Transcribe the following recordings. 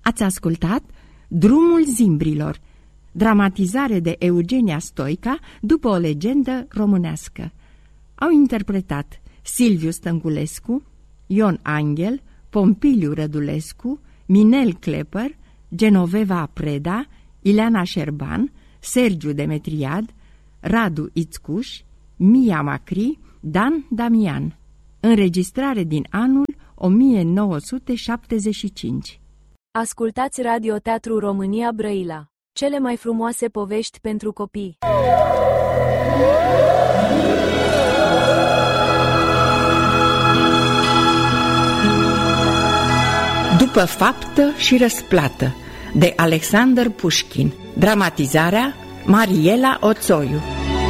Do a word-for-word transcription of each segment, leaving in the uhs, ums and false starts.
Ați ascultat Drumul Zimbrilor, dramatizare de Eugenia Stoica după o legendă românească. Au interpretat Silviu Stănculescu, Ion Anghel, Pompiliu Rădulescu, Minel Klepăr, Genoveva Preda, Ileana Șerban, Sergiu Demetriad, Radu Ițcuș, Mia Macri, Dan Damian. Înregistrare din anul o mie nouă sute șaptezeci și cinci. Ascultați Radioteatru România Brăila. Cele mai frumoase povești pentru copii. După faptă și răsplată, de Alexander Pușkin. Dramatizarea Mariela Oțoiu.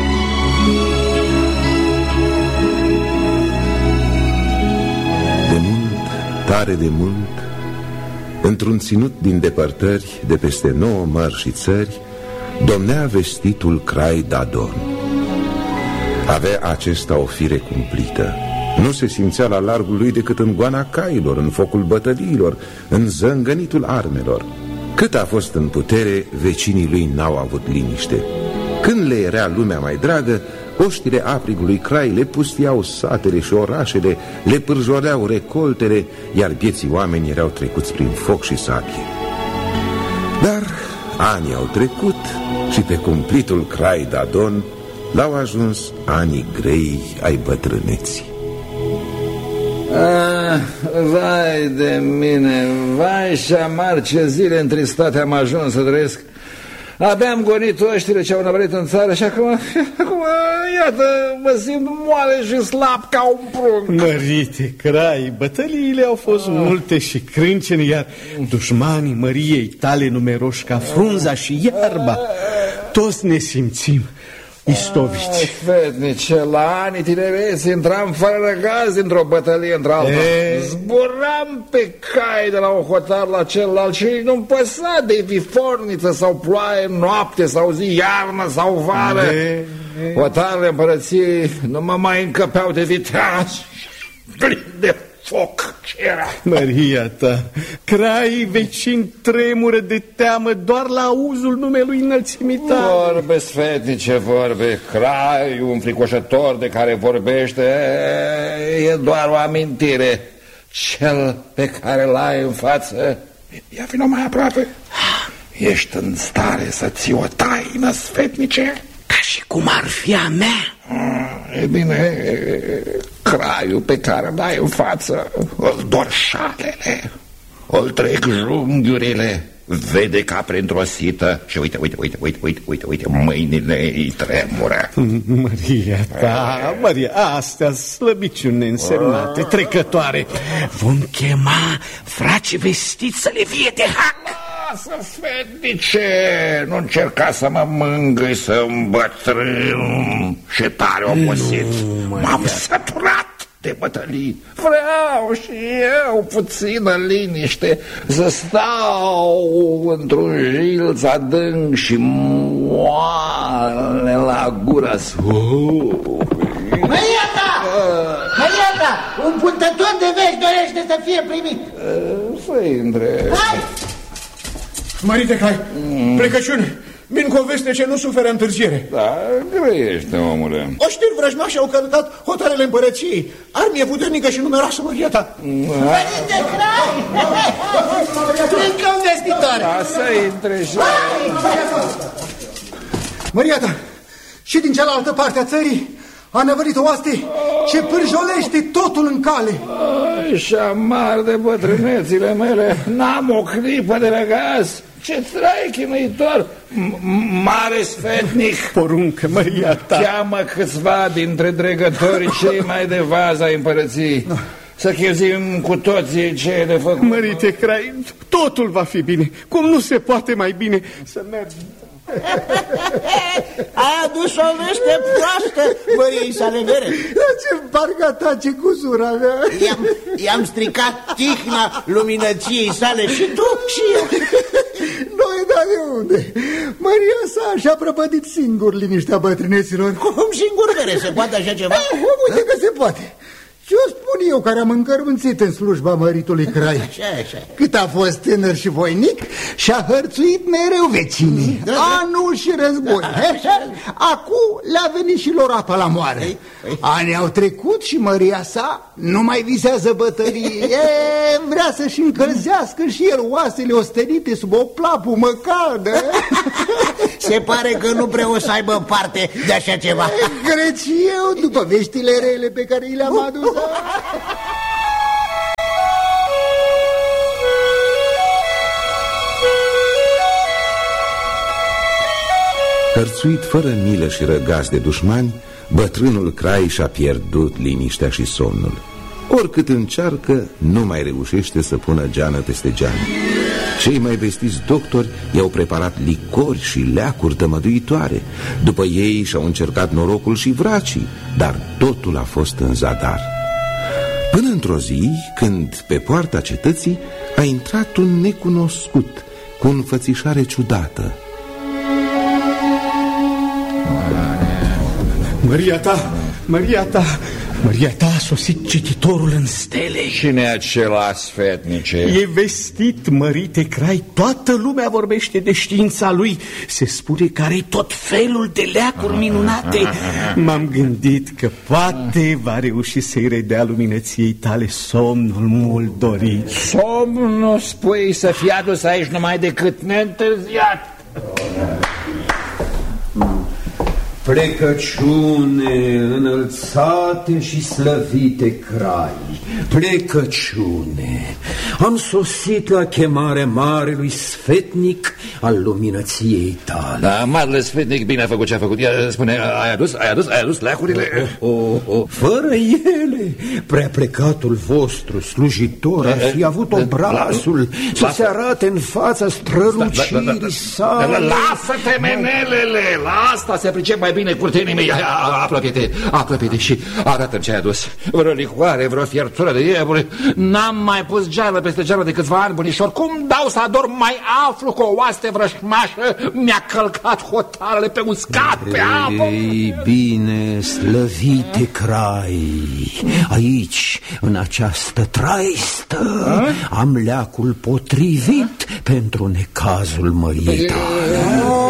De mult, tare de mult, într-un ținut din depărtări, de peste nouă mări și țări, domnea vestitul Crai Dadon. Avea acesta o fire cumplită. Nu se simțea la largul lui decât în goana cailor, în focul bătăliilor, în zângănitul armelor. Cât a fost în putere, vecinii lui n-au avut liniște. Când le era lumea mai dragă, oștile aprigului Crai le pustiau satele și orașele, le pârjoleau recoltele, iar vieții oameni erau trecuți prin foc și sabie. Dar anii au trecut și pe cumplitul Crai Dadon l-au ajuns anii grei ai bătrâneții. Ah, vai de mine, vai și amar, ce zile întristate am ajuns să trăiesc. Abia am gonit oștile ce au năvărit în țară și acum, acum, iată, mă simt moale și slab ca un prunc. Mărite, Crai, bătăliile au fost ah. multe și crâncene, iar dușmanii măriei tale numeroși ca frunza și iarba. Toți ne simțim istoviți. Fetnice, la anii tinereții intram fără răgaz dintr-o bătălie într-alta. Zburam pe cai de la un hotar la celălalt și nu-mi păsa de viforniță sau ploaie, noapte sau zi, iarnă sau vară. Hotarele împărăției nu mă mai încăpeau de viteași, plin de foc ce era. Maria ta, Crai vecin tremură de teamă doar la auzul numelui înălțimii tale. Vorbe, sfetnice, vorbe. Crai, un fricoșător de care vorbește, e doar o amintire. Cel pe care l-ai în față, ia vino mai aproape. Ești în stare să ții o taină, sfetnice? Ca și cum ar fi a mea. E bine, Craiul pe care l-ai în față, îl dor șalele, îl trec junghiurile, vede ca printr-o sită și uite, uite, uite, uite, uite, uite, uite, mâinile îi tremură. Maria ta, Maria, astea slăbiciuni neînsemnate, trecătoare. Vom chema frații vestiți să le vie de hac. Lasă, sfetnice, nu încerca să mă mângâi, să îmbătrân și tare obosit. M-am săturat de bătălii. Vreau și eu puțină liniște, să stau într-un jilț adânc și moale la gura. Marieta! Marieta! Un purtător de vești dorește să fie primit. Să intre. Hai! Mărite Crai, mm. plecăciune. Min cu o veste ce nu suferă întârziere. Da, grăiește, omule. Oștiri vrăjmași au călătat hotarele împărăției. Armie puternică și numeroasă, Maria ta. Mărite Crai! Plecăm vestitoare. Da, să intre și... Maria ta, și din cealaltă parte a țării a năvărit o oaste ce pârjolește totul în cale. Ai, și amar de bătrânețile mele, n-am o clipă de răgaz. Ce trai chinuitor, mare sfetnic. Poruncă, Maria ta. Cheamă câțiva dintre dregătorii cei mai de vază ai împărăției, să chezim cu toții ce e de făcut. Mărite Crai, totul va fi bine. Cum nu se poate mai bine să mergem. Ai adus o veste proastă măriei sale mere. Ce-mi parcă ta, ce guzura mea. I-am stricat tihna luminăției sale și tu și eu. Noi, dar de unde? Maria sa și-a prăpădit singur liniștea bătrâneților. Cum singur mere? Se poate așa ceva? Uite că se poate. Ce-o spun eu care am încărbunțit în slujba măritului Crai? Așa, așa. Cât a fost tânăr și voinic și-a hărțuit mereu vecinii, da, da. Anul și război, da. Acum le-a venit și lor apa la moară. Ei, ei. Anii au trecut și măria sa nu mai visează bătărie. E, vrea să-și încălzească și el oasele ostenite sub o plapumă caldă. Se pare că nu prea o să aibă parte de așa ceva. Cred și eu, după veștile rele pe care i le-am adus. Hărțuit fără milă și răgaz de dușmani, bătrânul Crai și-a pierdut liniștea și somnul. Oricât încearcă, nu mai reușește să pună geană peste geană. Cei mai vestiți doctori i-au preparat licori și leacuri tămăduitoare. După ei și-au încercat norocul și vracii, dar totul a fost în zadar. Până într-o zi, când pe poarta cetății a intrat un necunoscut cu înfățișare ciudată. Măria ta, Măria ta, Măria ta a sosit cititorul în stele. Cine e acela, sfetnice? E vestit, mărite Crai, toată lumea vorbește de știința lui. Se spune că are tot felul de leacuri minunate. M-am gândit că poate va reuși să-i redea luminăției tale somnul mult dorit. Somnul, spui, să fie adus aici numai decât neîntârziat. Plecăciune, înălțate și slăvite Crai, plecăciune. Am sosit la chemarea marelui sfetnic al luminăției tale. Da, marele sfetnic bine a făcut ce a făcut. Ia, spune, ai adus, ai adus, ai adus leacurile? Oh, oh, oh. Fără ele, prea plecatul vostru slujitor ar fi avut obrazul să se arate în fața strălucirii sale. Lasă-te, menelele, la asta se pricep mai bine curtenii mei. Apropie-te, apropie-te și arată-mi ce ai adus. Vreo licoare, vreo fiertură de iepure. N-am mai pus geală peste geală de câțiva ani, bunișor. Cum dau să ador, mai aflu că o oaste vrășmașă mi-a călcat hotarele pe uscat, pe apă. Ei, bine, slăvite Crai, aici, în această traistă, a? am leacul potrivit pentru necazul măriei tale.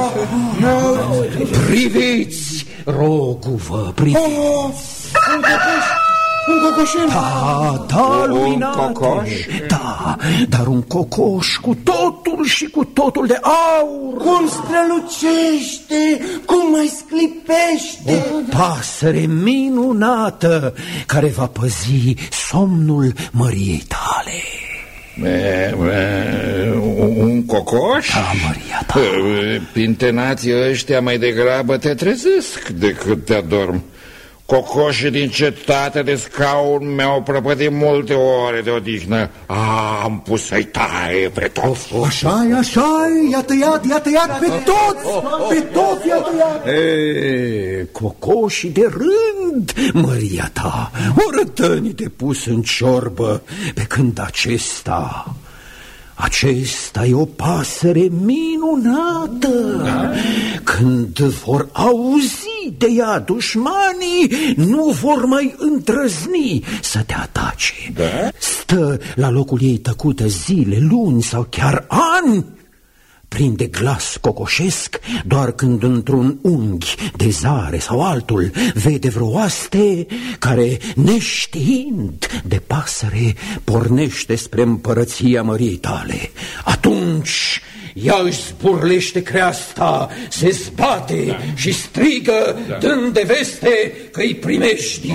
Priviți, rogu-vă, priviți. Un cocoș, un cocoșel. Da, da, luminate. Un cocoș? Da, dar un cocoș cu totul și cu totul de aur. Cum strălucește, cum mai sclipește. O pasăre minunată care va păzi somnul măriei tale. E, e, un cocoș? Da, Măria ta. Pintenații ăștia mai degrabă te trezesc decât te adorm. Cocoșii din cetate de scaun mi-au prăpădit multe ore de odihnă. Am pus să-i taie pe toți. Așa-i, așa-i, i-a tăiat, i-a tăiat pe toți, pe toți i-a tăiat. E, cocoșii de rând, Măria ta, o rătăni de pus în ciorbă, pe când acesta... Acesta e o pasăre minunată. Da. Când vor auzi de ea dușmanii, nu vor mai îndrăzni să te atace. Da? Stă la locul ei tăcută zile, luni sau chiar ani. Prinde glas cocoșesc doar când într-un unghi de zare sau altul vede vreo oaste care, neștiind de pasăre, pornește spre împărăția măriei tale. Atunci ea își zburlește creasta, se zbate da. și strigă, da. dând de veste că îi primești.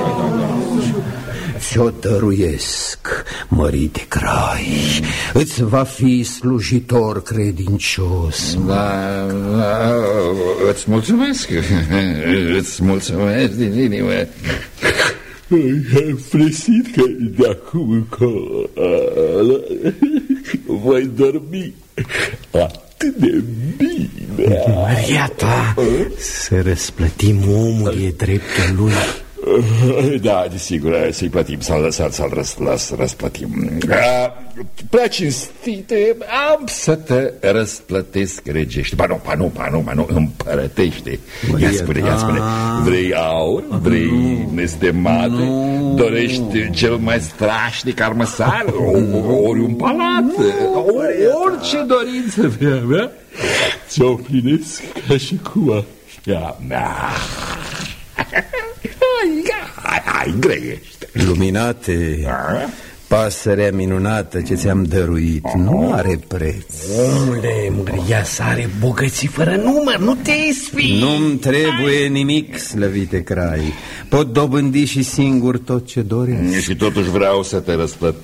Ți-o dăruiesc, mărite Crai, îți va fi slujitor credincios. Da, da, îți mulțumesc, îți mulțumesc din inimă. Am fresit că de acum încolo voi dormi atât de bine. Maria ta, să răsplătim omul, e dreptul lui. Da, desigur, să-i plătim, să-l să să răs, răsplătim. Prea cinstite, am să te răsplătesc regește. Ba nu, ba nu, ba nu, ba nu, împărătește. Ia spune, ia spune, vrei aur, vrei nestemate, dorești cel mai strașnic armăsar, ori un palat, orice dorință vrea mea, ți-o plinesc ca și cu așa mea. Hai, hai, grăiește. Luminate, pasărea minunată ce ți-am dăruit nu are preț. Omule, măria să are bogății fără număr, nu te ispi. Nu-mi trebuie nimic, slăvite Crai. Pot dobândi și singur tot ce doresc. Și totuși vreau să te răsplătesc.